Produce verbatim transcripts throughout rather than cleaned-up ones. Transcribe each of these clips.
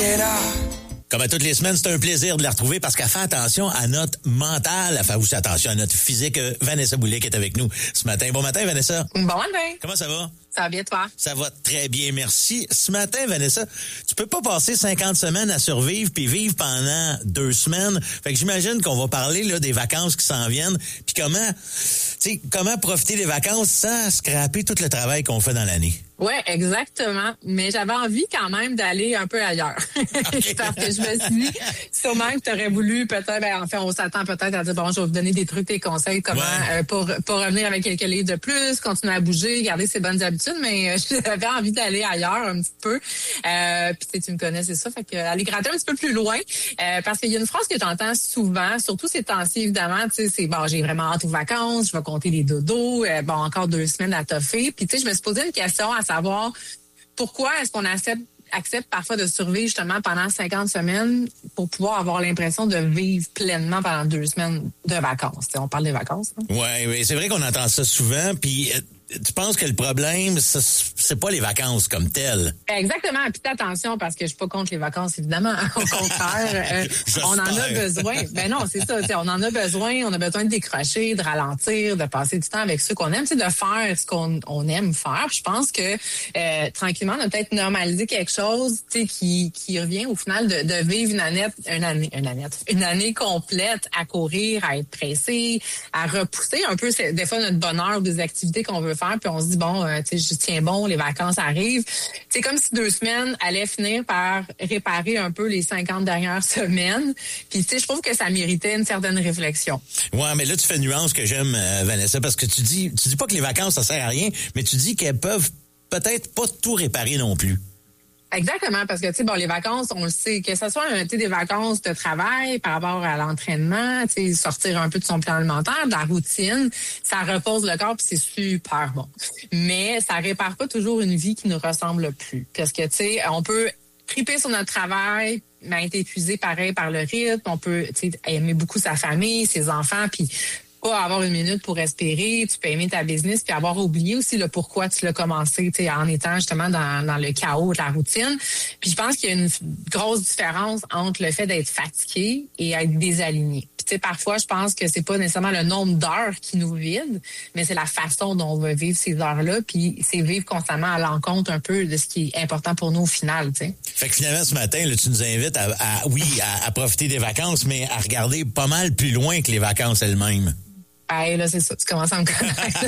Comme à toutes les semaines, c'est un plaisir de la retrouver parce qu'elle fait attention à notre mental, elle fait aussi attention à notre physique. Vanessa Boulay qui est avec nous ce matin. Bon matin, Vanessa. Bon matin. Comment ça va? Ça va bien, toi? Ça va très bien, merci. Ce matin, Vanessa, tu peux pas passer cinquante semaines à survivre puis vivre pendant deux semaines. Fait que j'imagine qu'on va parler là des vacances qui s'en viennent puis comment, tu sais, comment profiter des vacances sans scraper tout le travail qu'on fait dans l'année. Ouais, exactement. Mais j'avais envie quand même d'aller un peu ailleurs. Okay. Parce que je me suis dit, sûrement que tu aurais voulu peut-être, ben, enfin, on s'attend peut-être à dire, bon, je vais vous donner des trucs, des conseils, comment, ouais. euh, pour, pour revenir avec quelques livres de plus, continuer à bouger, garder ses bonnes habitudes, mais euh, j'avais envie d'aller ailleurs un petit peu. Euh, puis tu me connais, c'est ça. Fait que aller gratter un petit peu plus loin. Euh, parce qu'il y a une phrase que j'entends souvent, surtout ces temps-ci, évidemment, tu sais, c'est bon, j'ai vraiment hâte aux vacances, je vais compter les dodos, euh, bon, encore deux semaines à toffer. Puis tu sais, je me suis posé une question à savoir pourquoi est-ce qu'on accepte, accepte parfois de survivre justement pendant cinquante semaines pour pouvoir avoir l'impression de vivre pleinement pendant deux semaines de vacances. T'sais, on parle des vacances. Oui, oui, c'est vrai qu'on entend ça souvent. Puis euh, tu penses que le problème, c'est pas les vacances comme telles? Exactement. Puis attention, parce que je suis pas contre les vacances, évidemment. Au contraire, euh, on en a besoin. Ben non, c'est ça. On en a besoin. On a besoin de décrocher, de ralentir, de passer du temps avec ceux qu'on aime, de faire ce qu'on on aime faire. Puis je pense que euh, tranquillement, on a peut-être normalisé quelque chose qui, qui revient au final de, de vivre une année, une année, une année, une année complète à courir, à être pressé, à repousser un peu des fois notre bonheur ou des activités qu'on veut faire. Puis on se dit, bon, euh, tu sais, je tiens bon, les vacances arrivent. C'est comme si deux semaines allaient finir par réparer un peu les cinquante dernières semaines. Puis, tu sais, je trouve que ça méritait une certaine réflexion. Ouais, mais là, tu fais une nuance que j'aime, euh, Vanessa, parce que tu dis, tu dis pas que les vacances, ça sert à rien, mais tu dis qu'elles peuvent peut-être pas tout réparer non plus. Exactement, parce que, tu sais, bon, les vacances, on le sait, que ce soit, tu sais, des vacances de travail par rapport à l'entraînement, tu sais, sortir un peu de son plan alimentaire, de la routine, ça repose le corps puis c'est super bon. Mais ça répare pas toujours une vie qui nous ressemble plus. Parce que, tu sais, on peut triper sur notre travail, mais être épuisé pareil par le rythme, on peut, tu sais, aimer beaucoup sa famille, ses enfants, puis pas avoir une minute pour respirer, tu peux aimer ta business puis avoir oublié aussi le pourquoi tu l'as commencé, tu sais, en étant justement dans, dans le chaos de la routine. Puis je pense qu'il y a une grosse différence entre le fait d'être fatigué et être désaligné. Puis tu sais, parfois je pense que c'est pas nécessairement le nombre d'heures qui nous vide, mais c'est la façon dont on va vivre ces heures-là, puis c'est vivre constamment à l'encontre un peu de ce qui est important pour nous au final, tu sais. Fait que finalement ce matin, là, tu nous invites à, à oui, à, à profiter des vacances, mais à regarder pas mal plus loin que les vacances elles-mêmes. Hey, là, c'est ça, tu commences à me connaître.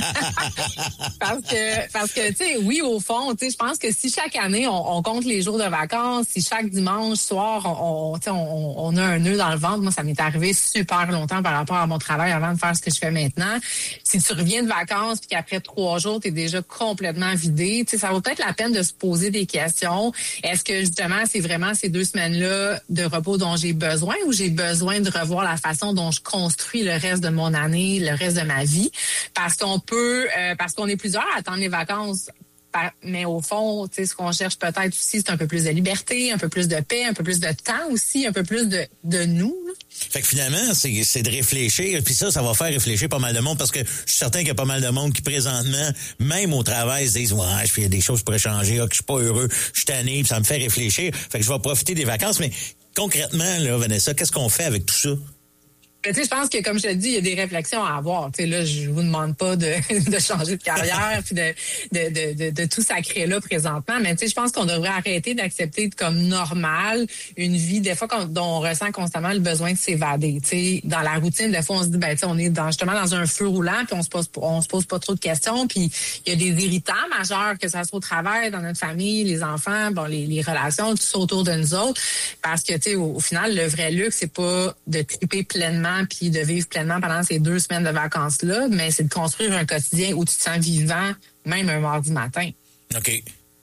parce que, parce que, tu sais, oui, au fond, tu sais, je pense que si chaque année, on, on compte les jours de vacances, si chaque dimanche soir, on, on, tu sais, on, on a un nœud dans le ventre, moi, ça m'est arrivé super longtemps par rapport à mon travail avant de faire ce que je fais maintenant. Si tu reviens de vacances puis qu'après trois jours, t'es déjà complètement vidé, tu sais, ça vaut peut-être la peine de se poser des questions. Est-ce que, justement, c'est vraiment ces deux semaines-là de repos dont j'ai besoin ou j'ai besoin de revoir la façon dont je construis le reste de mon année, le reste de ma vie, parce qu'on peut, euh, parce qu'on est plusieurs à attendre les vacances, par, mais au fond, tu sais, ce qu'on cherche peut-être aussi, c'est un peu plus de liberté, un peu plus de paix, un peu plus de temps aussi, un peu plus de, de nous. Là. Fait que finalement, c'est, c'est de réfléchir, puis ça, ça va faire réfléchir pas mal de monde, parce que je suis certain qu'il y a pas mal de monde qui présentement, même au travail, se disent, ouais, je fais des choses pour changer, ah, que je suis pas heureux, je suis tanné, puis ça me fait réfléchir. Fait que je vais profiter des vacances, mais concrètement, là, Vanessa, qu'est-ce qu'on fait avec tout ça? Tu sais, je pense que, comme je te dis, il y a des réflexions à avoir. Tu sais, là, je vous demande pas de, de changer de carrière puis de, de, de, de, de tout sacrer là présentement. Mais tu sais, je pense qu'on devrait arrêter d'accepter comme normal une vie, des fois, dont on ressent constamment le besoin de s'évader. Tu sais, dans la routine, des fois, on se dit, ben, tu sais, on est dans, justement dans un feu roulant puis on se pose, on se pose pas trop de questions. Puis il y a des irritants majeurs, que ça soit au travail, dans notre famille, les enfants, bon, les, les relations, tout ça autour de nous autres. Parce que, tu sais, au, au final, le vrai luxe, c'est pas de triper pleinement puis de vivre pleinement pendant ces deux semaines de vacances-là, mais c'est de construire un quotidien où tu te sens vivant, même un mardi matin. OK.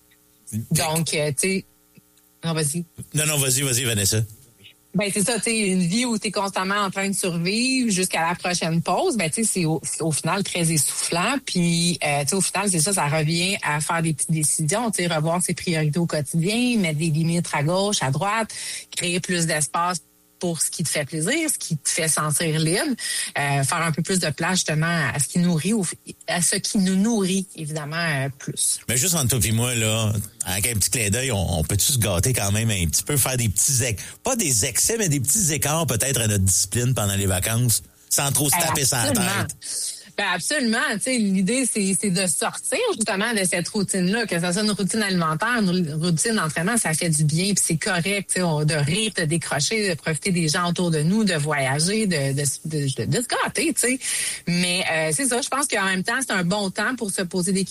Donc, euh, tu sais... Non, vas-y. Non, non, vas-y, vas-y, Vanessa. Ben c'est ça, tu sais, une vie où tu es constamment en train de survivre jusqu'à la prochaine pause, ben tu sais, c'est au, au final très essoufflant. Puis, euh, tu sais, au final, c'est ça, ça revient à faire des petites décisions, tu sais, revoir ses priorités au quotidien, mettre des limites à gauche, à droite, créer plus d'espace pour ce qui te fait plaisir, ce qui te fait sentir libre, euh, faire un peu plus de place justement à ce qui nourrit, à ce qui nous nourrit évidemment euh, plus. Mais juste entre toi et moi, là, avec un petit clin d'œil, on, on peut-tu se gâter quand même un petit peu, faire des petits, ex- pas des excès, mais des petits écarts peut-être à notre discipline pendant les vacances, sans trop se taper sur la tête? Ben absolument, tu sais, l'idée c'est c'est de sortir justement de cette routine-là, que ça soit une routine alimentaire, une routine d'entraînement, ça fait du bien, puis c'est correct, tu sais, de rire, de décrocher, de profiter des gens autour de nous, de voyager, de de de, de, de se gâter, tu sais. Mais euh, c'est ça, je pense qu'en même temps, c'est un bon temps pour se poser des questions.